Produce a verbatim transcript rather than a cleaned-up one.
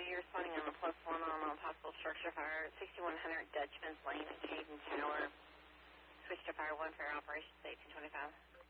you're responding on the plus one on a possible structure fire at sixty-one hundred Dutchman's Lane at Hayden Tower. Switch to fire one for operations eighteen twenty-five.